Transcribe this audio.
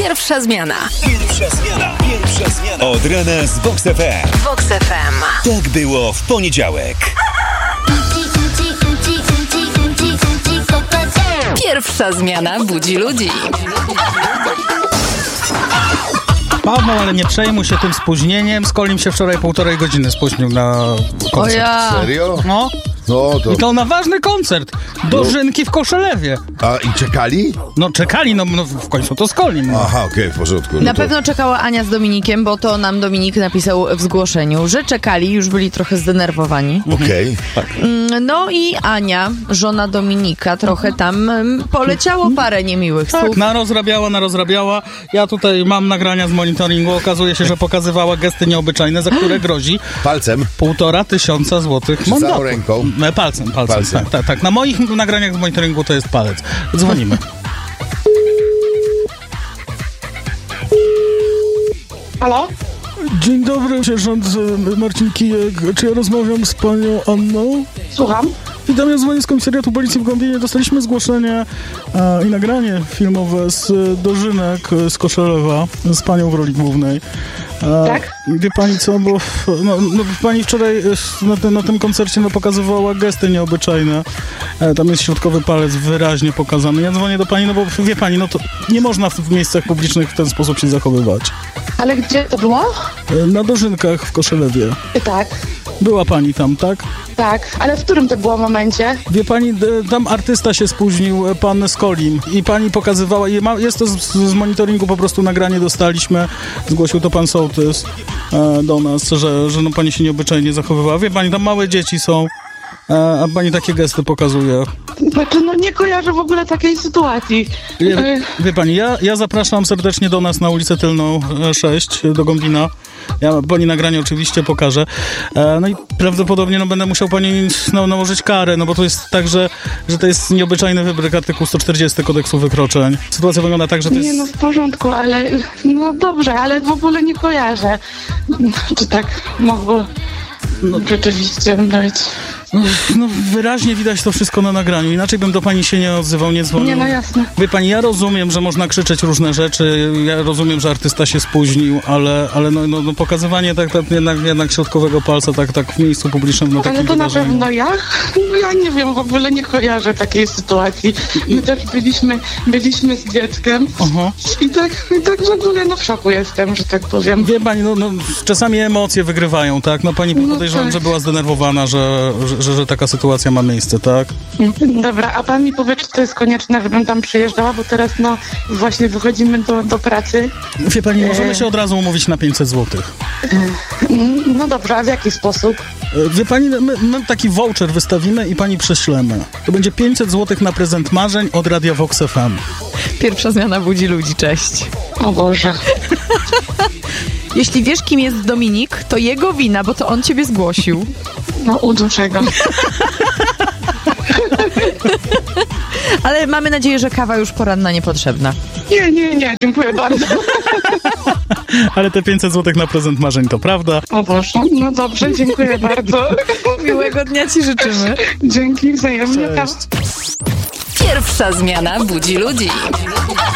Pierwsza zmiana. Od rana z Vox FM. Vox FM. Tak było w poniedziałek. Pierwsza zmiana budzi ludzi. Paweł, ale nie przejmuj się tym spóźnieniem. Skolim się wczoraj 1,5 godziny spóźnił na koncert. O ja. Serio? No. No to... I to na ważny koncert. Dożynki w Koszelewie. A i czekali? No czekali, no w końcu to Skolim. No. Aha, okej, w porządku. No Na to... pewno czekała Ania z Dominikiem, bo to nam Dominik napisał w zgłoszeniu, że czekali, już byli trochę zdenerwowani. Okej. No i Ania, żona Dominika, trochę tam poleciało parę niemiłych Tak, słów. narozrabiała. Ja tutaj mam nagrania z monitoringu. Okazuje się, że pokazywała gesty nieobyczajne, za które grozi Palcem? 1500 złotych Czy mandatu. całą ręką? Palcem. Palcem. Tak. Na moich nagraniach z monitoringu to jest palec. Dzwonimy. Halo? Dzień dobry, sierżant Marcin Kijek. Czy ja rozmawiam z panią Anną? Słucham? Witam, ja dzwonię z komisariatu policji w Głębinie. Dostaliśmy zgłoszenie i nagranie filmowe z dożynek z Koszelewa, z panią w roli głównej. Tak? Wie pani co, bo pani wczoraj na tym koncercie pokazywała gesty nieobyczajne. Tam jest środkowy palec wyraźnie pokazany. Ja dzwonię do pani, no bo wie pani, no to nie można w miejscach publicznych w ten sposób się zachowywać. Ale gdzie to było? Na dożynkach w Koszelewie. Tak, Była pani tam, tak? tak. Ale w którym to było momencie? Wie pani, tam artysta się spóźnił, pan Skolim, i pani pokazywała, jest to z monitoringu po prostu nagranie dostaliśmy, zgłosił to pan sołtys do nas, że no pani się nieobyczajnie zachowywała. Wie pani, tam małe dzieci są, a pani takie gesty pokazuje. Znaczy, no nie kojarzę w ogóle takiej sytuacji. Wie pani, ja zapraszam serdecznie do nas na ulicę Tylną 6, do Gąbina. Ja pani nagranie oczywiście pokażę. No i prawdopodobnie będę musiał pani nałożyć karę, no bo to jest tak, że to jest nieobyczajny wybryk, artykuł 140 kodeksu wykroczeń. Sytuacja wygląda tak, że to Nie, jest... no w porządku, ale no dobrze, ale w ogóle nie kojarzę. Czy tak mogło rzeczywiście być? No wyraźnie widać to wszystko na nagraniu, inaczej bym do pani się nie odzywał, nie dzwonił. Nie, no jasne. Wie pani, ja rozumiem, że można krzyczeć różne rzeczy, ja rozumiem, że artysta się spóźnił, ale no pokazywanie tak jednak środkowego palca tak w miejscu publicznym na takim Ale to na wydarzeniu. pewno ja? No ja nie wiem, w ogóle nie kojarzę takiej sytuacji. My też byliśmy z dzieckiem. Aha. I tak w ogóle w szoku jestem, że tak powiem. Wie pani, no czasami emocje wygrywają, tak? No pani podejrzewam, tak. że była zdenerwowana, że taka sytuacja ma miejsce, tak? Dobra, a pan mi powie, czy to jest konieczne, żebym tam przyjeżdżała, bo teraz właśnie wychodzimy do pracy. Wie pani, możemy się od razu umówić na 500 zł. No dobrze, a w jaki sposób? Wie pani, my taki voucher wystawimy i pani prześlemy. To będzie 500 zł na prezent marzeń od Radia Vox FM. Pierwsza zmiana budzi ludzi, cześć. O Boże. Jeśli wiesz, kim jest Dominik, to jego wina, bo to on ciebie zgłosił. No uduszę go. Ale mamy nadzieję, że kawa już poranna niepotrzebna. Nie, dziękuję bardzo. Ale te 500 zł na prezent marzeń to prawda. O Boże, no dobrze, dziękuję bardzo. Miłego dnia ci życzymy. Dzięki, wzajemnie. Cześć. Pierwsza zmiana budzi ludzi.